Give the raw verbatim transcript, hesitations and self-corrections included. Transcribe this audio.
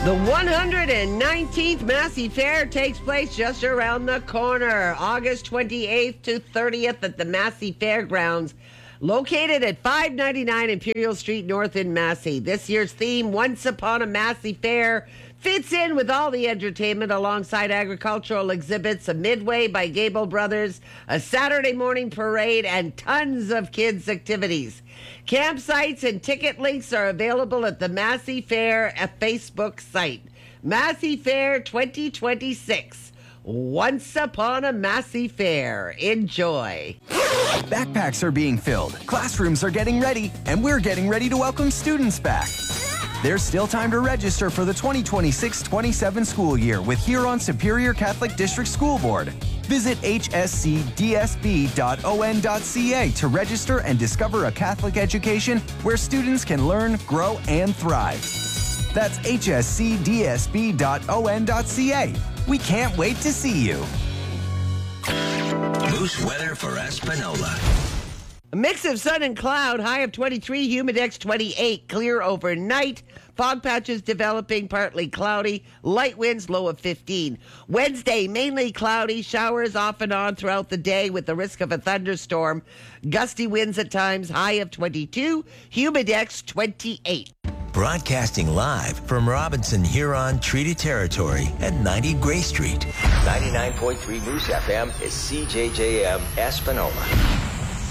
The one hundred nineteenth Massey Fair takes place just around the corner, August twenty-eighth to thirtieth at the Massey Fairgrounds, located at five ninety-nine Imperial Street North in Massey. This year's theme, Once Upon a Massey Fair, fits in with all the entertainment alongside agricultural exhibits, a Midway by Gable Brothers, a Saturday morning parade, and tons of kids' activities. Campsites and ticket links are available at the Massey Fair Facebook site. Massey Fair twenty twenty-six. Once Upon a Massey Fair. Enjoy. Backpacks are being filled, classrooms are getting ready, and we're getting ready to welcome students back. There's still time to register for the twenty twenty-six twenty-seven school year with Huron Superior Catholic District School Board. Visit h s c d s b dot o n dot c a to register and discover a Catholic education where students can learn, grow, and thrive. That's h s c d s b dot o n dot c a. We can't wait to see you. Moose weather for Espanola. A mix of sun and cloud, high of twenty-three, humidex twenty-eight, clear overnight. Fog patches developing, partly cloudy. Light winds, low of fifteen. Wednesday, mainly cloudy, showers off and on throughout the day with the risk of a thunderstorm. Gusty winds at times, high of twenty-two, humidex twenty-eight. Broadcasting live from Robinson Huron Treaty Territory at ninety Gray Street. ninety-nine point three Moose F M is C J J M Espanola.